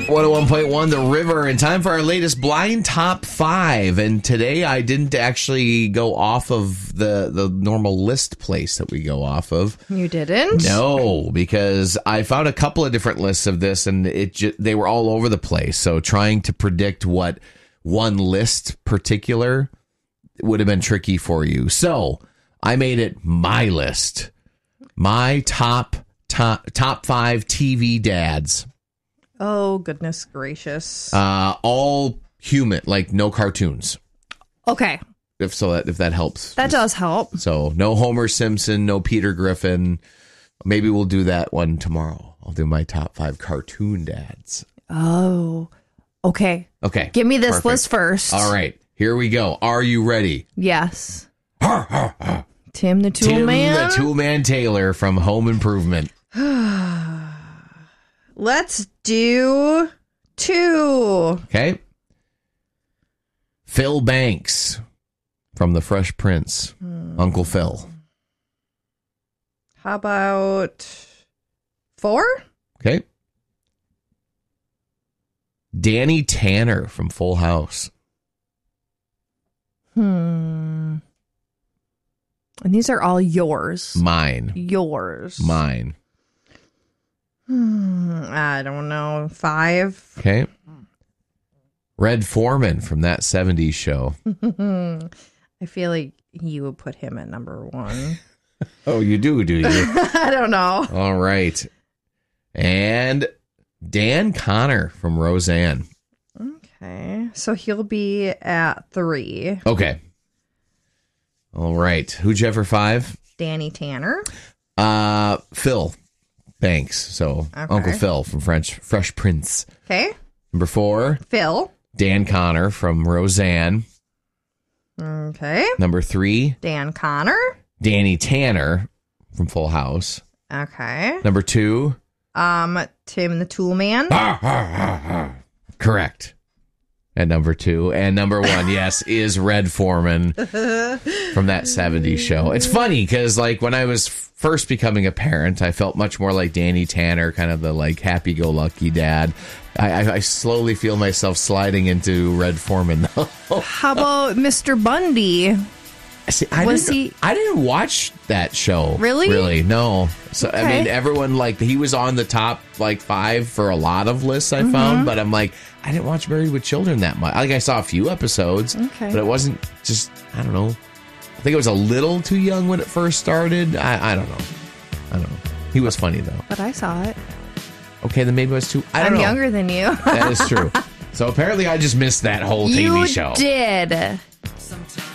101.1 The River, and time for our latest blind top 5. And today I didn't actually go off of the normal list place that we go off of. You didn't? No, because I found a couple of different lists of this, and they were all over the place. So trying to predict what one list particular would have been tricky for you. So I made it my list. My top 5 TV dads. Oh, goodness gracious. All human, like no cartoons. Okay. If that helps. That does help. So no Homer Simpson, no Peter Griffin. Maybe we'll do that one tomorrow. I'll do my top 5 cartoon dads. Oh, okay. Okay. Give me this Perfect. list first. All right. Here we go. Are you ready? Yes. Tim the Tool Man? Tim the Tool Man Taylor from Home Improvement. Let's do 2. Okay. Phil Banks from The Fresh Prince. Uncle Phil. How about 4? Okay. Danny Tanner from Full House. And these are all yours. Mine. Yours. Mine. I don't know. 5. Okay. Red Foreman from That 70s Show. I feel like you would put him at number 1. Oh, you do you? I don't know. All right. And Dan Connor from Roseanne. Okay. So he'll be at 3. Okay. All right. Who'd you have for 5? Danny Tanner. Phil Banks. So Okay. Uncle Phil from Fresh Prince. Okay. Number 4, Phil. Dan Connor from Roseanne. Okay. Number 3, Dan Connor. Danny Tanner from Full House. Okay. Number 2. Tim the Tool Man. Correct. At number 2. And number 1, yes, is Red Foreman from That 70s Show. It's funny because, like, when I was first becoming a parent, I felt much more like Danny Tanner, kind of the, like, happy-go-lucky dad. I slowly feel myself sliding into Red Foreman, though. How about Mr. Bundy? See, I didn't watch that show. Really? Really, no. So, I Okay. mean, everyone, like, he was on the top, like, 5 for a lot of lists I found, but I'm like, I didn't watch Married with Children that much. Like, I saw a few episodes, Okay. but it wasn't just, I don't know. I think it was a little too young when it first started. I don't know. He was funny, though. But I saw it. Okay, then maybe it was too, I don't I'm know. younger than you. That is true. So apparently I just missed that whole TV show. You did.